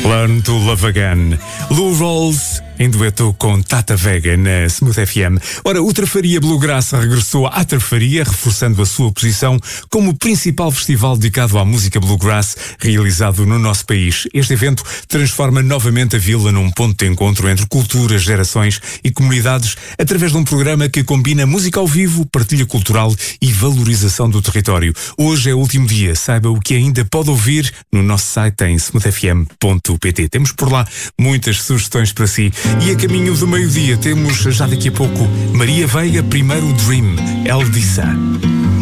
Learn to Love Again. Lou Rawls em dueto com Tata Vega na Smooth FM. Ora, o Trafaria Bluegrass regressou à Trafaria, reforçando a sua posição como o principal festival dedicado à música bluegrass realizado no nosso país. Este evento transforma novamente a vila num ponto de encontro entre culturas, gerações e comunidades através de um programa que combina música ao vivo, partilha cultural e valorização do território. Hoje é o último dia. Saiba o que ainda pode ouvir no nosso site em smoothfm.pt. Temos por lá muitas sugestões para si. E a caminho do meio-dia temos já daqui a pouco Maria Veiga, primeiro Dream, El Dissa.